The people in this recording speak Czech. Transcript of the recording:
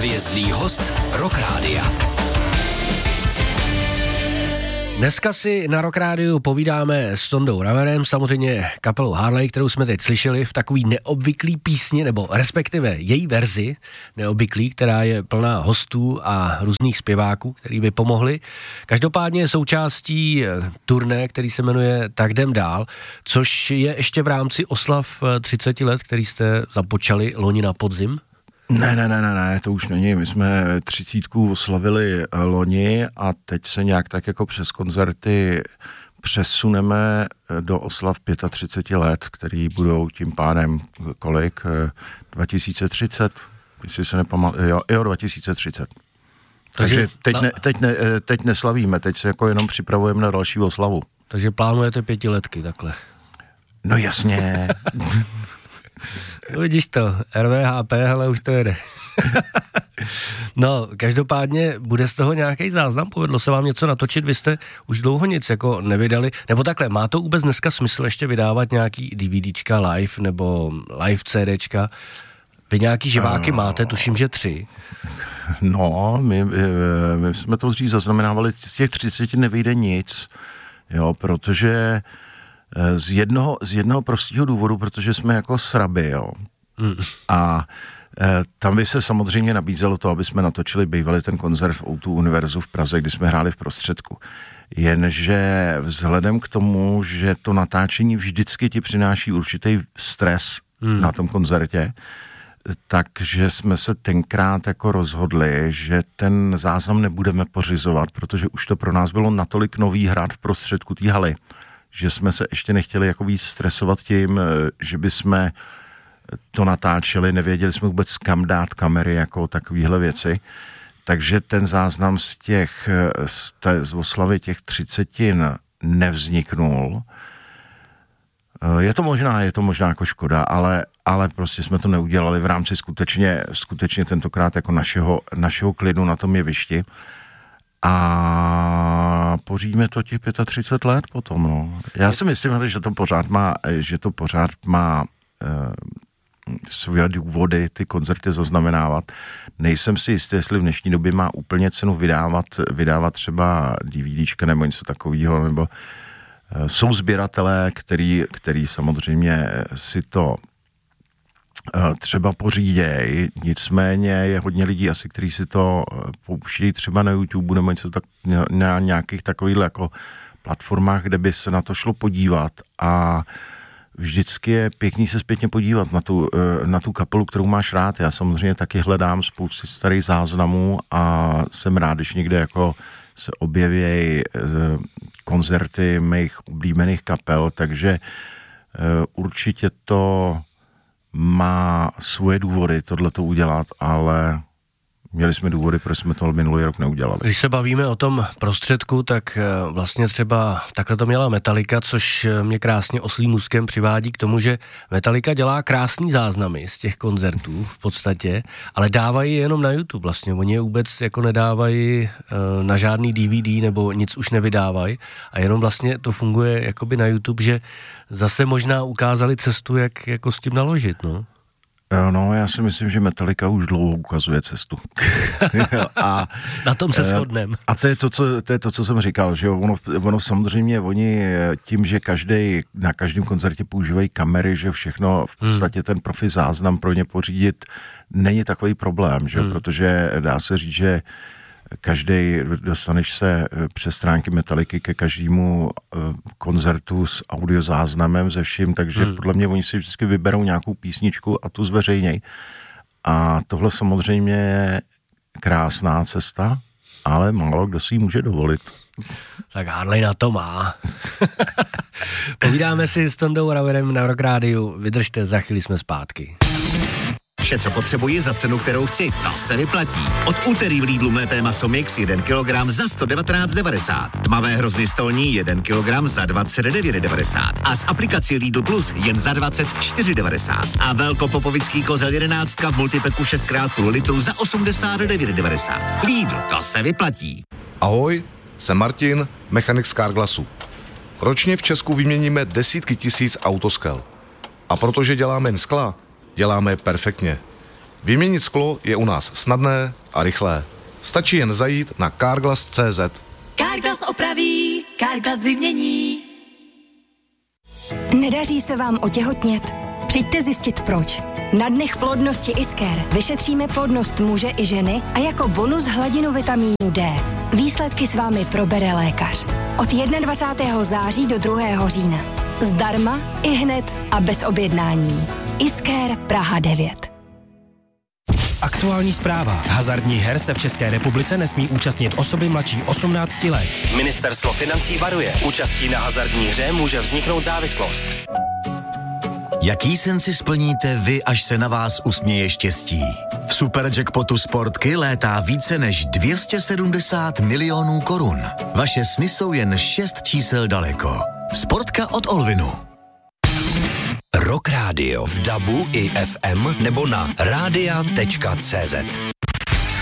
Hvězdný host Rock Rádia. Dneska si na Rock Rádiu povídáme s Tondou Raverem, samozřejmě kapelou Harley, kterou jsme teď slyšeli v takový neobvyklý písni, nebo respektive její verzi neobvyklý, která je plná hostů a různých zpěváků, který by pomohli. Každopádně je součástí turné, který se jmenuje Tak jdem dál, což je ještě v rámci oslav 30 let, který jste započali loni na podzim. Ne, to už není. My jsme 30 oslavili loni a teď se nějak tak jako přes koncerty přesuneme do oslav 35 let, který budou tím pádem kolik? 2030? Jestli se nepamatuju, jo, 2030. Takže teď neslavíme, teď se jako jenom připravujeme na další oslavu. Takže plánujete 5 letky takhle. No jasně. No vidíš to, RVHP, hele, už to jede. No, každopádně bude z toho nějaký záznam? Povedlo se vám něco natočit? Vy jste už dlouho nic jako nevydali? Nebo takhle, má to vůbec dneska smysl ještě vydávat nějaký DVDčka live nebo live CDčka? Vy nějaký živáky máte, tuším, že 3. No, my jsme to dřív zaznamenávali, z těch 30 nevyjde nic, jo, protože z jednoho prostého důvodu, protože jsme jako sraby, jo. A tam by se samozřejmě nabízelo to, aby jsme natočili bývalý ten koncert v O2 Univerzu v Praze, kdy jsme hráli v prostředku. Jenže vzhledem k tomu, že to natáčení vždycky ti přináší určitý stres na tom koncertě, takže jsme se tenkrát jako rozhodli, že ten záznam nebudeme pořizovat, protože už to pro nás bylo natolik nový hrát v prostředku té haly, že jsme se ještě nechtěli jako víc stresovat tím, že bychom to natáčeli, nevěděli jsme vůbec kam dát kamery, jako takovýhle věci. Takže ten záznam z oslavy těch 30 nevzniknul. Je to možná jako škoda, ale prostě jsme to neudělali v rámci skutečně tentokrát jako našeho klidu na tom jevišti. A pořídíme to těch 35 let potom, no. Já si myslím, že to pořád má své důvody ty koncerty zaznamenávat. Nejsem si jistý, jestli v dnešní době má úplně cenu vydávat třeba DVDčka nebo něco takového, nebo jsou sběratelé, který samozřejmě si to třeba poříděj, nicméně je hodně lidí asi, kteří si to pouštějí třeba na YouTube nebo něco tak, na nějakých takových jako platformách, kde by se na to šlo podívat a vždycky je pěkný se zpětně podívat na tu kapelu, kterou máš rád. Já samozřejmě taky hledám spousty starých záznamů a jsem rád, když někde jako se objeví koncerty mých oblíbených kapel, takže určitě to má svoje důvody tohleto udělat, ale měli jsme důvody, proč jsme to minulý rok neudělali. Když se bavíme o tom prostředku, tak vlastně třeba takhle to měla Metallica, což mě krásně oslím úzkem přivádí k tomu, že Metallica dělá krásný záznamy z těch koncertů v podstatě, ale dávají je jenom na YouTube vlastně. Oni je vůbec jako nedávají na žádný DVD nebo nic už nevydávají a jenom vlastně to funguje jakoby na YouTube, že zase možná ukázali cestu, jak jako s tím naložit, no. No, já si myslím, že Metallica už dlouho ukazuje cestu. A na tom se shodneme. A to je to, co jsem říkal, že ono samozřejmě, oni tím, že na každém koncertě používají kamery, že všechno v podstatě ten profi záznam pro ně pořídit není takový problém, že? Protože dá se říct, že dostaneš se přes stránky Metalliky ke každému koncertu s audiozáznamem ze vším, takže podle mě oni si vždycky vyberou nějakou písničku a tu zveřejněj. A tohle samozřejmě je krásná cesta, ale málo kdo si ji může dovolit. Tak Harley na to má. Povídáme si s Tondou Raverem na Rock Rádiu. Vydržte, za chvíli jsme zpátky. Vše, co potřebuji za cenu, kterou chci, ta se vyplatí. Od úterý v Lidlu mlété maso mix 1 kg za 119,90. Tmavé hrozny stolní 1 kg za 29,90. A z aplikací Lidl Plus jen za 24,90. A velkopopovický kozel 11 v multipeku 6x půl litru za 89,90. Lidl, to se vyplatí. Ahoj, jsem Martin, mechanik z Carglassu. Ročně v Česku vyměníme desítky tisíc autoskel. A protože děláme jen skla, děláme je perfektně. Vyměnit sklo je u nás snadné a rychlé. Stačí jen zajít na Carglass.cz. Carglass opraví, Carglass vymění. Nedaří se vám otěhotnět? Přijďte zjistit proč. Na dnech plodnosti Isker vyšetříme plodnost muže i ženy a jako bonus hladinu vitamínu D. Výsledky s vámi probere lékař. Od 21. září do 2. října. Zdarma, ihned a bez objednání. Isker Praha 9. Aktuální zpráva. Hazardních her se v České republice nesmí účastnit osoby mladší 18 let. Ministerstvo financí varuje. Účastí na hazardní hře může vzniknout závislost. Jaký sen si splníte vy, až se na vás usměje štěstí? V Superjackpotu Sportky létá více než 270 milionů korun. Vaše sny jsou jen 6 čísel daleko. Sportka od Olvinu. Rock Radio v DABu i FM nebo na radia.cz.